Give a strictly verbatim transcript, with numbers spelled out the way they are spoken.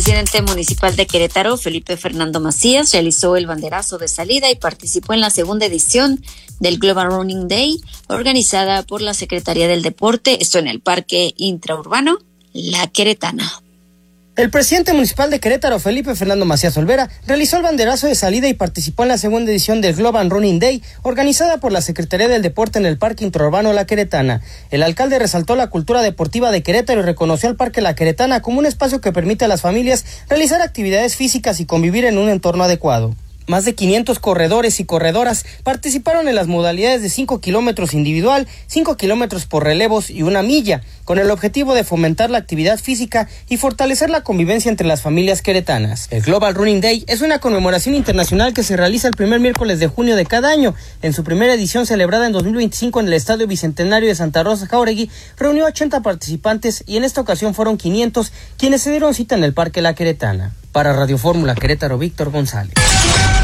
presidente municipal de Querétaro, Felipe Fernando Macías, realizó el banderazo de salida y participó en la segunda edición del Global Running Day, organizada por la Secretaría del Deporte, esto en el Parque Intraurbano La Queretana. El presidente municipal de Querétaro, Felipe Fernando Macías Olvera, realizó el banderazo de salida y participó en la segunda edición del Global Running Day, organizada por la Secretaría del Deporte en el Parque Intraurbano La Queretana. El alcalde resaltó la cultura deportiva de Querétaro y reconoció al Parque La Queretana como un espacio que permite a las familias realizar actividades físicas y convivir en un entorno adecuado. Más de quinientos corredores y corredoras participaron en las modalidades de cinco kilómetros individual, cinco kilómetros por relevos y una milla, con el objetivo de fomentar la actividad física y fortalecer la convivencia entre las familias queretanas. El Global Running Day es una conmemoración internacional que se realiza el primer miércoles de junio de cada año. En su primera edición, celebrada en dos mil veinticinco en el Estadio Bicentenario de Santa Rosa Jáuregui, reunió a ochenta participantes y en esta ocasión fueron quinientos quienes se dieron cita en el Parque La Queretana. Para Radio Fórmula Querétaro, Víctor González.